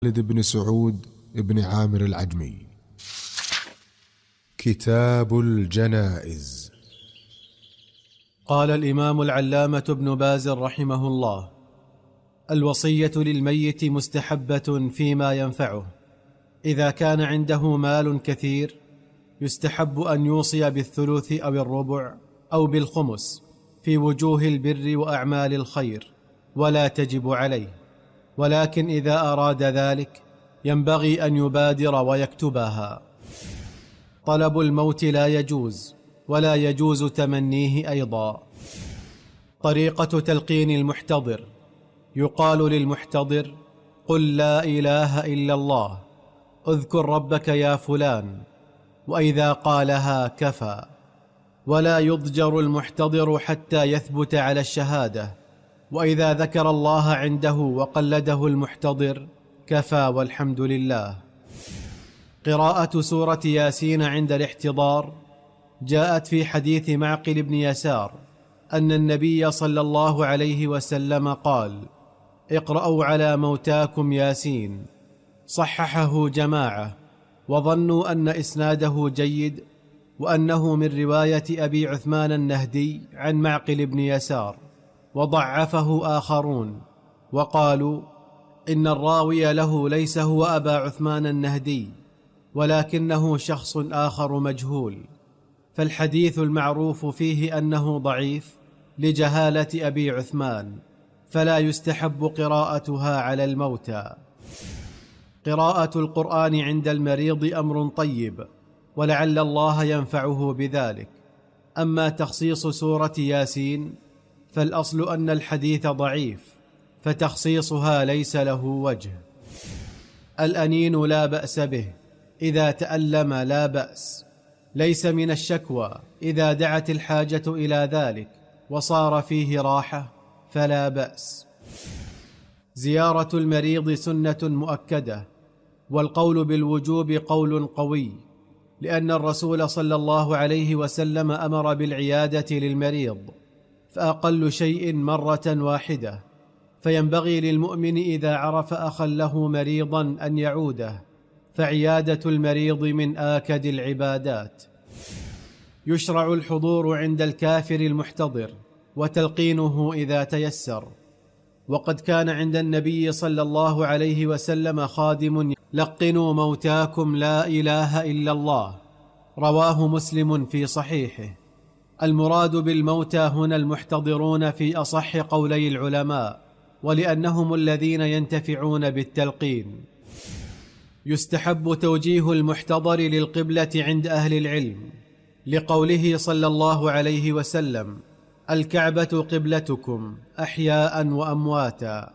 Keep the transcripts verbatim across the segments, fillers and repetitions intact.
خالد بن سعود بن عامر العجمي. كتاب الجنائز. قال الإمام العلامة ابن باز رحمه الله: الوصية للميت مستحبة فيما ينفعه. إذا كان عنده مال كثير يستحب أن يوصي بالثلث أو الربع أو بالخمس في وجوه البر وأعمال الخير، ولا تجب عليه، ولكن إذا أراد ذلك ينبغي أن يبادر ويكتبها. طلب الموت لا يجوز، ولا يجوز تمنيه أيضا. طريقة تلقين المحتضر: يقال للمحتضر: قل لا إله إلا الله، اذكر ربك يا فلان، وإذا قالها كفى. ولا يضجر المحتضر حتى يثبت على الشهادة، وإذا ذكر الله عنده وقلده المحتضر كفى والحمد لله. قراءة سورة ياسين عند الاحتضار جاءت في حديث معقل بن يسار أن النبي صلى الله عليه وسلم قال: اقرأوا على موتاكم ياسين. صححه جماعة، وظنوا أن إسناده جيد، وأنه من رواية أبي عثمان النهدي عن معقل بن يسار، وضعفه آخرون وقالوا إن الراوي له ليس هو أبا عثمان النهدي، ولكنه شخص آخر مجهول، فالحديث المعروف فيه أنه ضعيف لجهالة أبي عثمان، فلا يستحب قراءتها على الموتى. قراءة القرآن عند المريض أمر طيب، ولعل الله ينفعه بذلك. أما تخصيص سورة ياسين فالأصل أن الحديث ضعيف، فتخصيصها ليس له وجه. الأنين لا بأس به، إذا تألم لا بأس، ليس من الشكوى إذا دعت الحاجة إلى ذلك وصار فيه راحة فلا بأس. زيارة المريض سنة مؤكدة، والقول بالوجوب قول قوي، لأن الرسول صلى الله عليه وسلم أمر بالعيادة للمريض، فأقل شيء مرة واحدة، فينبغي للمؤمن إذا عرف أخا له مريضا أن يعوده، فعيادة المريض من آكد العبادات. يشرع الحضور عند الكافر المحتضر وتلقينه إذا تيسر، وقد كان عند النبي صلى الله عليه وسلم خادم: لقنوا موتاكم لا إله إلا الله، رواه مسلم في صحيحه. المراد بالموتى هنا المحتضرون في أصح قولي العلماء، ولأنهم الذين ينتفعون بالتلقين. يستحب توجيه المحتضر للقبلة عند أهل العلم، لقوله صلى الله عليه وسلم: الكعبة قبلتكم أحياء وأمواتا.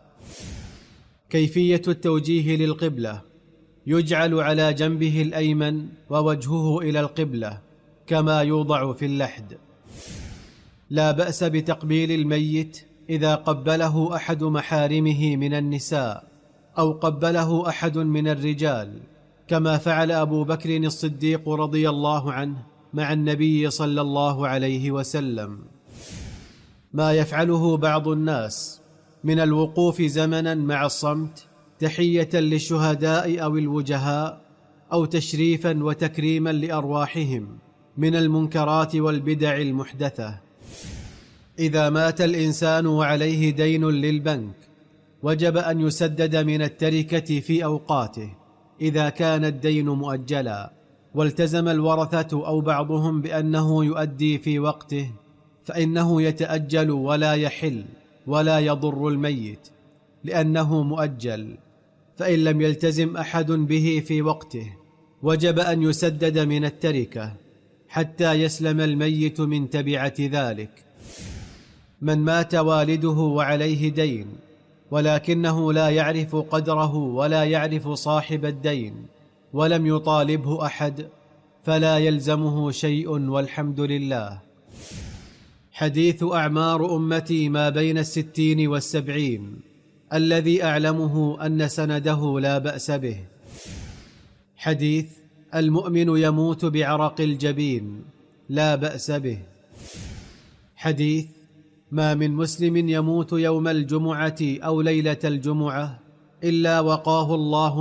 كيفية التوجيه للقبلة: يجعل على جنبه الأيمن ووجهه إلى القبلة كما يوضع في اللحد. لا بأس بتقبيل الميت إذا قبله أحد محارمه من النساء، أو قبله أحد من الرجال، كما فعل أبو بكر الصديق رضي الله عنه مع النبي صلى الله عليه وسلم. ما يفعله بعض الناس من الوقوف زمنا مع الصمت تحية للشهداء أو الوجهاء، أو تشريفا وتكريما لأرواحهم، من المنكرات والبدع المحدثة. إذا مات الإنسان وعليه دين للبنك وجب أن يسدد من التركة في أوقاته إذا كان الدين مؤجلا، والتزم الورثة أو بعضهم بأنه يؤدي في وقته، فإنه يتأجل ولا يحل ولا يضر الميت لأنه مؤجل. فإن لم يلتزم أحد به في وقته وجب أن يسدد من التركة حتى يسلم الميت من تبعة ذلك. من مات والده وعليه دين ولكنه لا يعرف قدره ولا يعرف صاحب الدين ولم يطالبه أحد فلا يلزمه شيء والحمد لله. حديث أعمار أمتي ما بين الستين والسبعين الذي أعلمه أن سنده لا بأس به. حديث المؤمن يموت بعرق الجبين لا بأس به. حديث ما من مسلم يموت يوم الجمعة أو ليلة الجمعة إلا وقاه الله